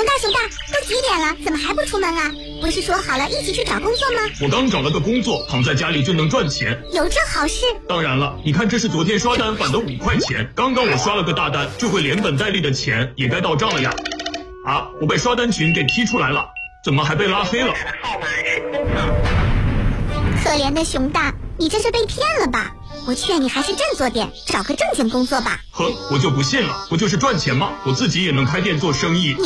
熊大，都几点了，怎么还不出门啊？不是说好了一起去找工作吗？ 我刚找了个工作，躺在家里就能赚钱。 有这好事？ 当然了，你看这是昨天刷单返的5块钱，刚刚我刷了个大单，这回连本带利的钱也该到账了呀。啊，我被刷单群给踢出来了，怎么还被拉黑了？ 可怜的熊大，你这是被骗了吧？我劝你还是振作点，找个正经工作吧。 呵，我就不信了，不就是赚钱吗？我自己也能开店做生意。